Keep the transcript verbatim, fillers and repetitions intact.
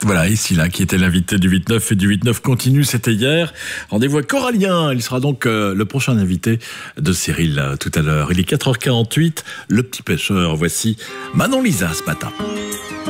Voilà, ici là, qui était l'invité du huit neuf et du huit neuf continue, c'était hier. Rendez-vous à Corallien, il sera donc euh, le prochain invité de Cyril euh, tout à l'heure. Il est quatre heures quarante-huit, le petit pêcheur. Voici Manon Lisa ce matin.